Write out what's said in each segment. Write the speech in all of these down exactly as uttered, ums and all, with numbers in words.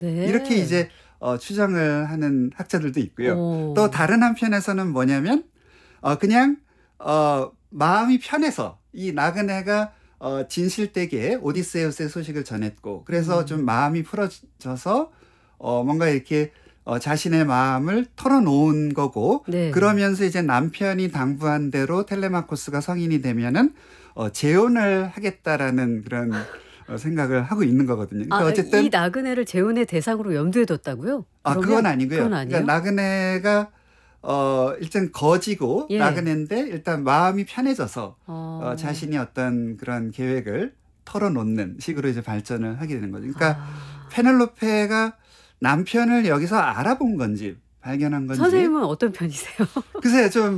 네. 이렇게 이제 어, 추정을 하는 학자들도 있고요. 오. 또 다른 한편에서는 뭐냐면 어, 그냥 어, 마음이 편해서 이 나그네가 어, 진실되게 오디세우스의 소식을 전했고 그래서 음. 좀 마음이 풀어져서 어, 뭔가 이렇게 어, 자신의 마음을 털어놓은 거고 네. 그러면서 이제 남편이 당부한 대로 텔레마코스가 성인이 되면은 어, 재혼을 하겠다라는 그런 어, 생각을 하고 있는 거거든요. 그러니까 아, 어쨌든 이 나그네를 재혼의 대상으로 염두에 뒀다고요? 아 그러면? 그건 아니고요. 그건 아니에요? 그러니까 나그네가 어, 일단 거지고 예. 나그네인데 일단 마음이 편해져서 어. 어, 자신이 어떤 그런 계획을 털어놓는 식으로 이제 발전을 하게 되는 거죠. 그러니까 아. 페넬로페가 남편을 여기서 알아본 건지 발견한 건지 선생님은 어떤 편이세요? 글쎄 좀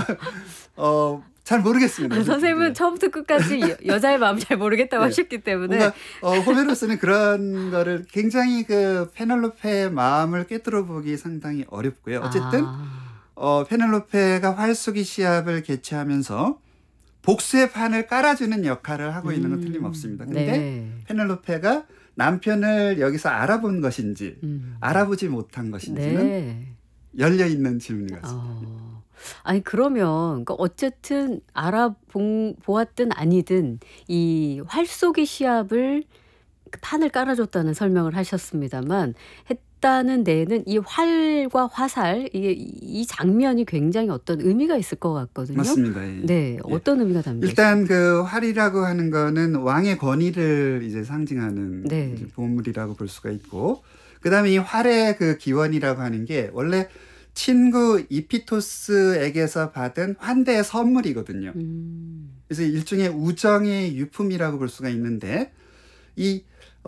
어, 잘 모르겠습니다. 아, 선생님은 처음부터 끝까지 여- 여자의 마음 잘 모르겠다고 네. 하셨기 때문에. 뭔가 어, 호메로스는 그런 거를 굉장히 그 페넬로페의 마음을 꿰뚫어 보기 상당히 어렵고요. 어쨌든 아. 어, 페넬로페가 활쏘기 시합을 개최하면서 복수의 판을 깔아주는 역할을 하고 있는 건 음. 틀림없습니다. 근데 네. 페넬로페가 남편을 여기서 알아본 것인지 음. 알아보지 못한 것인지는 네. 열려있는 질문인 것 같습니다. 어. 아니 그러면 그러니까 어쨌든 알아보았든 아니든 이 활쏘기 시합을 판을 깔아줬다는 설명을 하셨습니다만 했다는 데에는 이 활과 화살 이, 이 장면이 굉장히 어떤 의미가 있을 것 같거든요. 맞습니다. 예. 네, 예. 어떤 의미가 담겨 있어요? 일단 그 활이라고 하는 거는 왕의 권위를 이제 상징하는 네. 이제 보물이라고 볼 수가 있고, 그 다음에 이 활의 그 기원이라고 하는 게 원래 친구 이피토스에게서 받은 환대의 선물이거든요. 음. 그래서 일종의 우정의 유품이라고 볼 수가 있는데 이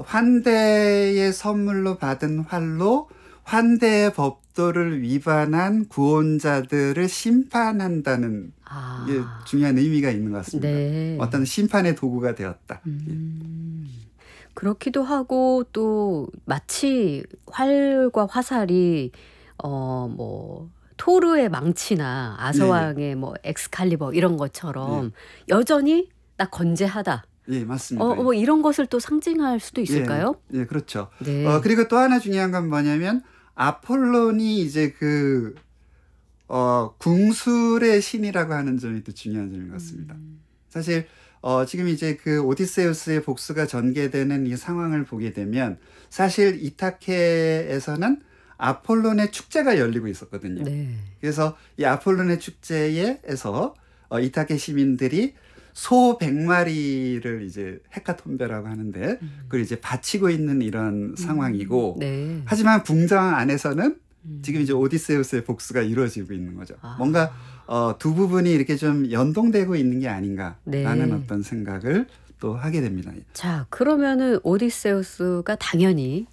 환대의 선물로 받은 활로 환대의 법도를 위반한 구원자들을 심판한다는 아. 이게 중요한 의미가 있는 것 같습니다. 네. 어떤 심판의 도구가 되었다. 음. 그렇기도 하고 또 마치 활과 화살이 어 뭐 토르의 망치나 아서왕의 뭐 엑스칼리버 이런 것처럼 여전히 나 건재하다. 예, 맞습니다. 어, 뭐 이런 것을 또 상징할 수도 있을까요? 예, 예, 그렇죠. 네. 어, 그리고 또 하나 중요한 건 뭐냐면 아폴론이 이제 그 어, 궁술의 신이라고 하는 점이 또 중요한 점인 것 같습니다. 음. 사실 어, 지금 이제 그 오디세우스의 복수가 전개되는 이 상황을 보게 되면 사실 이타케에서는 아폴론의 축제가 열리고 있었거든요. 네. 그래서 이 아폴론의 축제에서 어, 이타케 시민들이 소 백 마리를 이제 헤카톤베라고 하는데 음. 그걸 이제 바치고 있는 이런 상황이고, 네. 하지만 궁정 안에서는 음. 지금 이제 오디세우스의 복수가 이루어지고 있는 거죠. 아. 뭔가 어, 두 부분이 이렇게 좀 연동되고 있는 게 아닌가라는 네. 어떤 생각을 또 하게 됩니다. 자, 그러면은 오디세우스가 당연히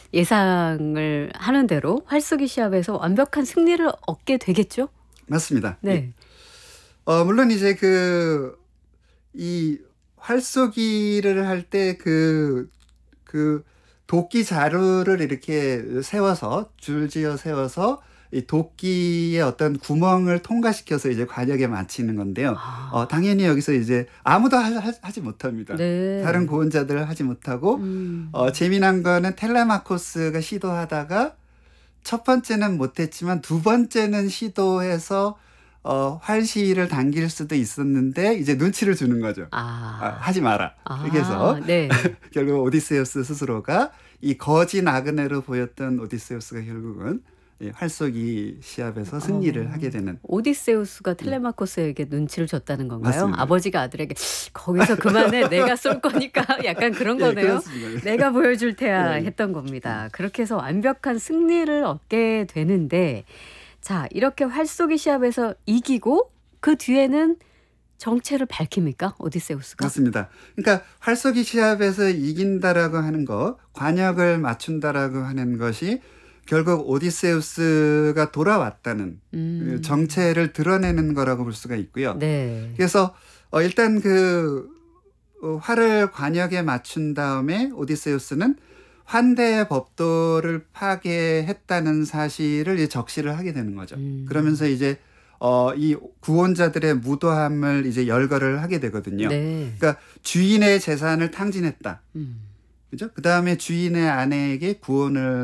예상을 하는 대로 활쏘기 시합에서 완벽한 승리를 얻게 되겠죠? 맞습니다. 네. 예. 어, 물론 이제 그, 이 활쏘기를 할 때 그, 그 도끼 자루를 이렇게 세워서, 줄지어 세워서 이 도끼의 어떤 구멍을 통과시켜서 이제 관역에 맞히는 건데요. 아. 어, 당연히 여기서 이제 아무도 하, 하, 하지 못합니다. 네. 다른 구원자들 하지 못하고, 음. 어, 재미난 거는 텔레마코스가 시도하다가 첫 번째는 못했지만 두 번째는 시도해서 어, 활시를 당길 수도 있었는데 이제 눈치를 주는 거죠. 아. 아, 하지 마라. 아, 이렇게 해서 네. 결국 오디세우스 스스로가 이 거지 나그네로 보였던 오디세우스가 결국은 이 활쏘기 시합에서 승리를 어. 하게 되는. 오디세우스가 텔레마코스에게 눈치를 줬다는 건가요? 맞습니다. 아버지가 아들에게 거기서 그만해 내가 쏠 거니까 약간 그런 예, 거네요. 그렇습니다. 내가 보여줄 테야 예, 예. 했던 겁니다. 그렇게 해서 완벽한 승리를 얻게 되는데, 자, 이렇게 활쏘기 시합에서 이기고 그 뒤에는 정체를 밝힙니까? 오디세우스가? 맞습니다. 그러니까 활쏘기 시합에서 이긴다라고 하는 거, 관역을 맞춘다라고 하는 것이 결국 오디세우스가 돌아왔다는 음. 정체를 드러내는 거라고 볼 수가 있고요. 네. 그래서 어, 일단 그 어, 활을 관역에 맞춘 다음에 오디세우스는 환대의 법도를 파괴했다는 사실을 이제 적시를 하게 되는 거죠. 음. 그러면서 이제 어, 이 구원자들의 무도함을 이제 열거를 하게 되거든요. 네. 그러니까 주인의 재산을 탕진했다. 음. 그죠? 그 다음에 주인의 아내에게 구원을